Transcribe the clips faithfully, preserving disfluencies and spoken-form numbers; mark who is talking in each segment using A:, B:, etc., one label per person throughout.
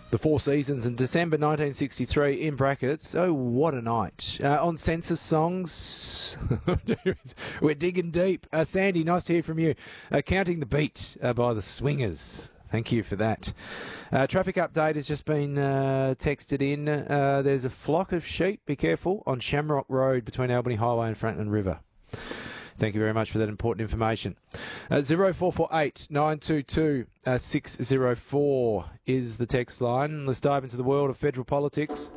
A: The Four Seasons in December nineteen sixty-three, in brackets. Oh, what a night. Uh, on census songs, we're digging deep. Uh, Sandy, nice to hear from you. Uh, Counting the Beat uh, by the Swingers. Thank you for that. Uh, traffic update has just been uh, texted in. Uh, there's a flock of sheep, be careful, on Shamrock Road between Albany Highway and Franklin River. Thank you very much for that important information. Uh, zero four four eight nine two two six zero four is the text line. Let's dive into the world of federal politics.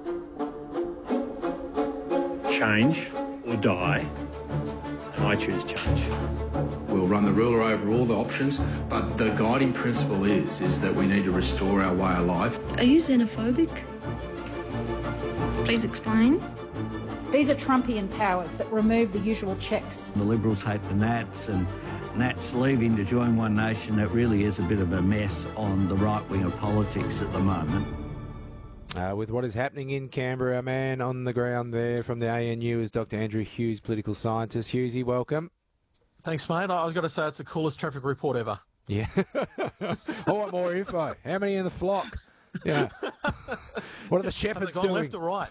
B: Change or die, and I choose change.
C: We'll run the ruler over all the options, but the guiding principle is, is that we need to restore our way of life.
D: Are you xenophobic? Please explain.
E: These are Trumpian powers that remove the usual checks.
F: The Liberals hate the Nats, and Nats leaving to join One Nation. It really is a bit of a mess on the right wing of politics at the moment.
A: Uh, with what is happening in Canberra, our man on the ground there from the A N U is Doctor Andrew Hughes, political scientist. Hughesy, welcome.
G: Thanks, mate. I've got to say it's the coolest traffic report ever.
A: Yeah. I want more info. How many in the flock? Yeah. What are the shepherds
G: Have they gone
A: doing?
G: left or right?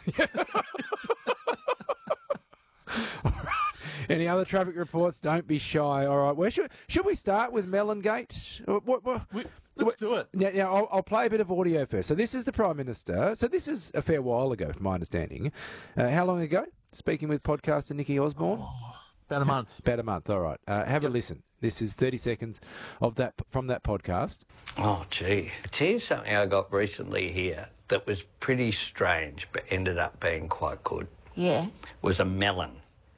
A: Any other traffic reports? Don't be shy. All right. Where should should we start with Mellongate? What, what,
G: We, let's do it.
A: Now, now I'll, I'll play a bit of audio first. So this is the Prime Minister. So this is a fair while ago, from my understanding. Uh, how long ago? Speaking with podcaster Nikki Osborne.
G: Oh, about a month.
A: About a month. All right. Uh, have
G: Yep.
A: a listen. This is thirty seconds of that from that podcast.
H: Oh, gee. I tell you something I got recently here that was pretty strange, but ended up being quite good.
D: Yeah.
H: Was a melon.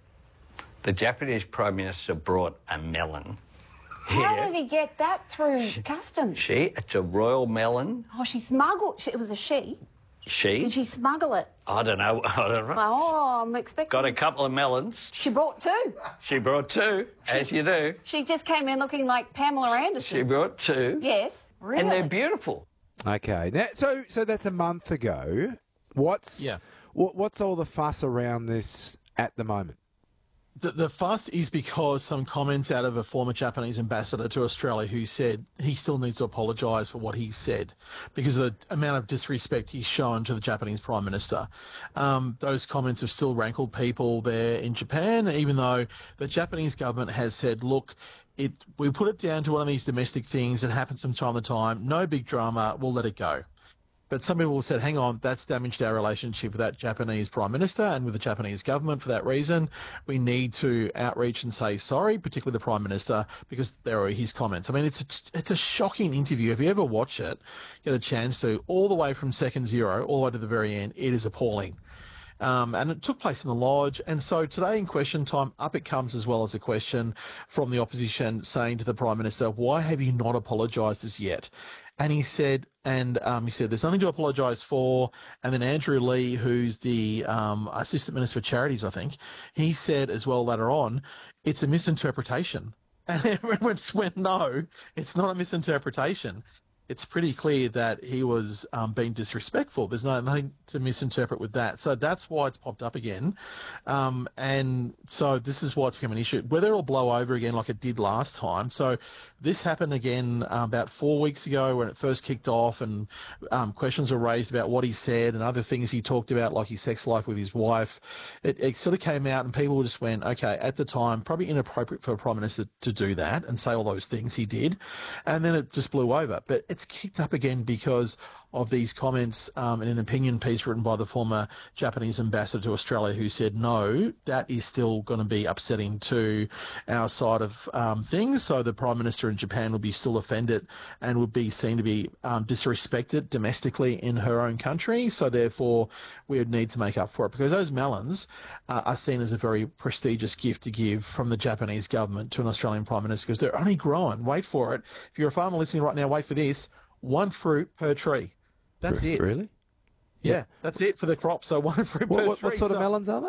H: The Japanese Prime Minister brought a melon
I: How
H: here.
I: did he get that through customs?
H: She, it's a royal melon.
I: Oh, she smuggled. She, it was a she.
H: She,
I: Did she smuggle it?
H: I don't know, I don't know.
I: Oh, I'm expecting.
H: Got a couple of melons.
I: She brought two.
H: She brought two, as you do.
I: She just came in looking like Pamela Anderson.
H: She brought two.
I: Yes, really.
H: And they're beautiful.
A: Okay. Now, so so that's a month ago. What's
G: Yeah.
A: What, what's all the fuss around this at the moment?
G: The, the fuss is because some comments out of a former Japanese ambassador to Australia who said he still needs to apologise for what he said because of the amount of disrespect he's shown to the Japanese Prime Minister. Um, those comments have still rankled people there in Japan, even though the Japanese government has said, look, it we put it down to one of these domestic things that happens from time to time. No big drama. We'll let it go. But some people said, hang on, that's damaged our relationship with that Japanese Prime Minister and with the Japanese government. For that reason, we need to outreach and say sorry, particularly the Prime Minister, because there are his comments. I mean, it's a, it's a shocking interview. If you ever watch it, get a chance to, all the way from second zero, all the way to the very end, it is appalling. Um, and it took place in the Lodge. And so today in question time, up it comes as well as a question from the opposition saying to the Prime Minister, why have you not apologised as yet? And he said, and um, he said, there's nothing to apologise for. And then Andrew Lee, who's the um, Assistant Minister for Charities, I think, he said as well later on, it's a misinterpretation. And everyone just went, no, it's not a misinterpretation. It's pretty clear that he was um, being disrespectful. There's no, nothing to misinterpret with that. So that's why it's popped up again. Um, and so this is why it's become an issue. Whether it'll blow over again like it did last time. So this happened again uh, about four weeks ago when it first kicked off, and um, questions were raised about what he said and other things he talked about, like his sex life with his wife. It, it sort of came out and people just went, okay, at the time, probably inappropriate for a Prime Minister to do that and say all those things he did. And then it just blew over. But it's kicked up again because of these comments um, in an opinion piece written by the former Japanese ambassador to Australia, who said, no, that is still going to be upsetting to our side of um, things. So the Prime Minister in Japan will be still offended and would be seen to be um, disrespected domestically in her own country. So therefore, we would need to make up for it, because those melons uh, are seen as a very prestigious gift to give from the Japanese government to an Australian Prime Minister, because they're only growing, wait for it, if you're a farmer listening right now, wait for this, one fruit per tree. That's it.
A: Really?
G: Yeah,
A: Yeah.
G: that's it for the crop. So one fruit
A: What,
G: per
A: what,
G: tree.
A: what sort of
G: So
A: melons are they?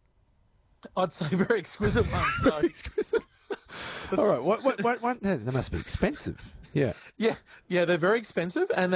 G: I'd say very exquisite ones. So,
A: Exquisite. All right. What, what, what, what, they must be expensive. Yeah.
G: yeah, yeah, they're very expensive, and